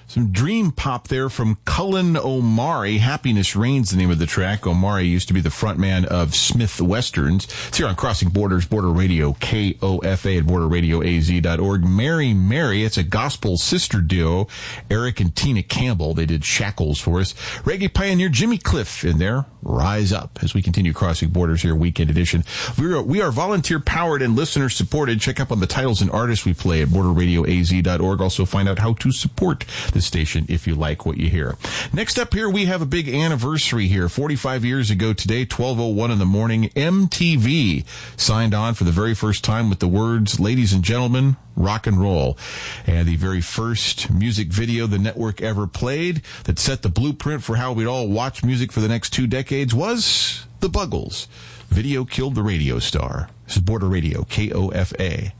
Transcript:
Some dream pop there from Cullen Omari. Happiness Reigns, the name of the track. Omari used to be the frontman of Smith Westerns. It's here on Crossing Borders, Border Radio, KOFA at borderradioaz.org. Mary Mary, it's a gospel sister duo. Eric and Tina Campbell, they did Shackles for us. Reggae pioneer Jimmy Cliff in there. Rise Up as we continue Crossing Borders here, weekend edition. We are volunteer powered and listener supported. Check up on the titles and artists we play at borderradioaz.org. Also find out how to support the station if you like what you hear. Next up here, we have a big anniversary here. 45 years ago today, 12:01 in the morning, MTV signed on for the very first time with the words, "Ladies and gentlemen, rock and roll." And the very first music video the network ever played that set the blueprint for how we'd all watch music for the next 2 decades was The Buggles. Video killed the radio star. This is Border Radio, KOFA.